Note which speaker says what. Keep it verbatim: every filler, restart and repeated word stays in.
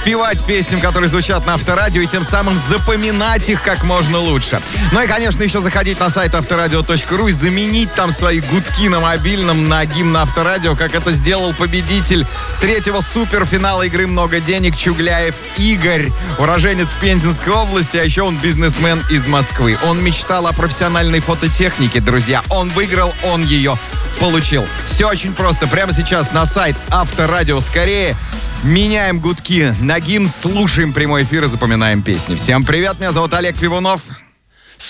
Speaker 1: подпевать песням, которые звучат на Авторадио, и тем самым запоминать их как можно лучше. Ну и, конечно, еще заходить на сайт авторадио точка ру и заменить там свои гудки на мобильном на гимн Авторадио, как это сделал победитель третьего суперфинала игры «Много денег» Чугляев Игорь, уроженец Пензенской области, а еще он бизнесмен из Москвы. Он мечтал о профессиональной фототехнике, друзья. Он выиграл, он ее получил. Все очень просто. Прямо сейчас на сайт Авторадио скорее. Меняем гудки на гимн, слушаем прямой эфир и запоминаем песни. Всем привет, меня зовут Олег Пивунов.